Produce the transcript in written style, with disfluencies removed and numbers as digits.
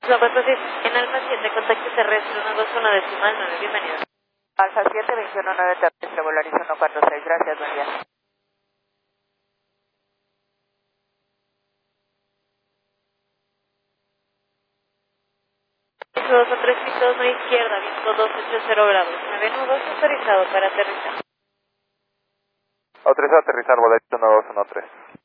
Zapato 6, en Alfa 7, contacto terrestre 121.9, bienvenido. Alfa 7, 219 terrestre, Volaris 146, gracias, buen día. 2 a 3 pisos, no izquierda, viento 280 grados, 9 nudos, autorizado para aterrizar. Autorizado a aterrizar, Volaris 1213.